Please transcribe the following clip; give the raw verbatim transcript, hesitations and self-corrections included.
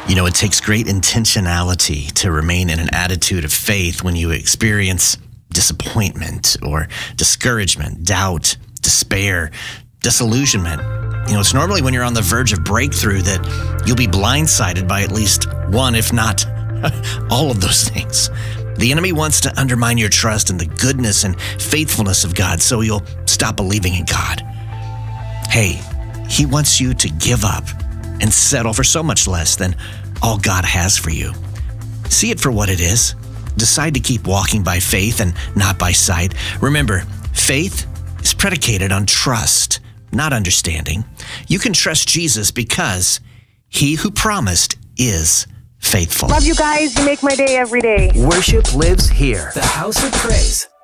You know, it takes great intentionality to remain in an attitude of faith when you experience disappointment or discouragement, doubt, despair, disillusionment. You know, it's normally when you're on the verge of breakthrough that you'll be blindsided by at least one, if not all of those things. The enemy wants to undermine your trust in the goodness and faithfulness of God, so you'll stop believing in God. Hey, he wants you to give up and settle for so much less than all God has for you. See it for what it is. Decide to keep walking by faith and not by sight. Remember, faith is predicated on trust, not understanding. You can trust Jesus because he who promised is faithful. Love you guys. You make my day every day. Worship lives here. The House of Praise.